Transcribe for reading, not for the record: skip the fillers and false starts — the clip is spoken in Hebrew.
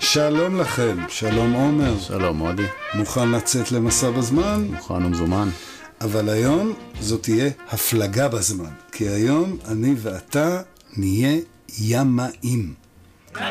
שלום לכם, שלום עומר. שלום מודי. מוכן לצאת למסע בזמן? מוכן ומזומן. אבל היום זאת תהיה הפלגה בזמן, כי היום אני ואתה נהיה ימאים.